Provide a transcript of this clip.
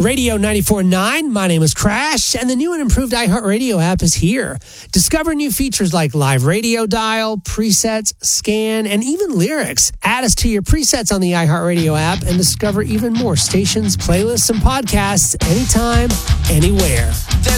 Radio 94.9, my name is Crash, and the new and improved iHeartRadio app is here. Discover new features like live radio dial, presets, scan, and even lyrics. Add us to your presets on the iHeartRadio app and discover even more stations, playlists, and podcasts anytime, anywhere.